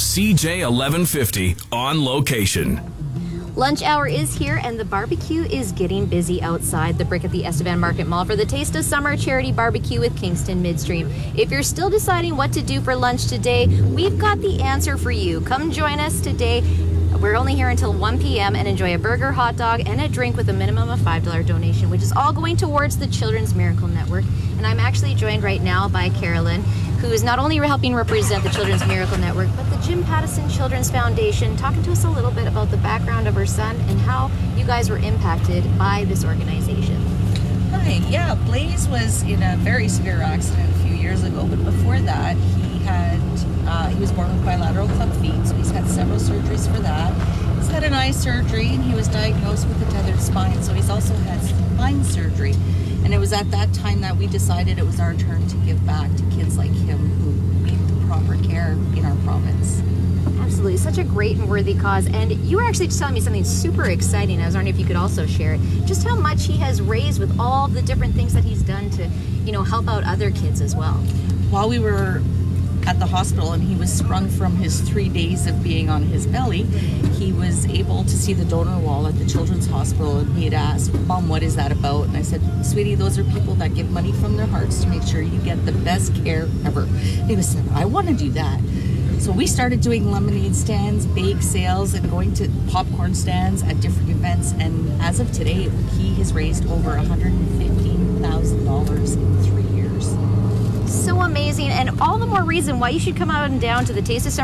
CJ 1150 on location. Lunch hour is here and the barbecue is getting busy outside the brick at the Estevan Market Mall for the Taste of Summer charity barbecue with Kingston Midstream. If you're still deciding what to do for lunch today, we've got the answer for you. Come join us today. We're only here until 1 p.m. and enjoy a burger, hot dog, and a drink with a minimum of $5 donation, which is all going towards the Children's Miracle Network. And I'm actually joined right now by Carolyn, who is not only helping represent the Children's Miracle Network, but the Jim Pattison Children's Foundation, talking to us a little bit about the background of her son and how you guys were impacted by this organization. Hi, yeah, Blaze was in a very severe accident a few years ago, but before that, he was born with bilateral club feet, so he's had several surgeries for that. He's had an eye surgery, and he was diagnosed with a tethered spine, so he's also had spine surgery. And it was at that time that we decided it was our turn to give back to kids like him who need the proper care in our province. Absolutely. Such a great and worthy cause. And you were actually just telling me something super exciting. I was wondering if you could also share it. Just how much he has raised with all the different things that he's done to, help out other kids as well. While we were at the hospital and he was sprung from his 3 days of being on his belly, he was able to see the donor wall at the Children's Hospital, and he had asked, "Mom, what is that about?" And I said, "Sweetie, those are people that give money from their hearts to make sure you get the best care ever." And he was saying, "I want to do that." So we started doing lemonade stands, bake sales, and going to popcorn stands at different events, and as of today, he has raised over $115,000 in 3 years. So amazing, and all the more reason why you should come out and down to the Taste of Summer